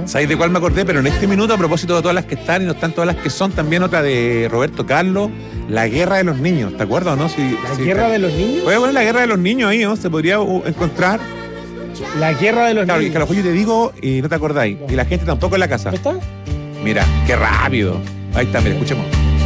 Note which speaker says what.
Speaker 1: ¿Sabéis de cuál me acordé? Pero en este minuto, a propósito de todas las que están y no están todas las que son, también otra de Roberto Carlos, La Guerra de los Niños. ¿Te acuerdas o no?
Speaker 2: ¿La Guerra de los Niños?
Speaker 1: Voy a poner La Guerra de los Niños ahí, ¿no? Se podría encontrar.
Speaker 2: La Guerra de los
Speaker 1: Claro, y
Speaker 2: Niños.
Speaker 1: que a lo mejor yo te digo y no te acordáis. Y la gente tampoco en la casa.
Speaker 2: ¿No está?
Speaker 1: Mira, qué rápido. Ahí está, mira, escuchemos.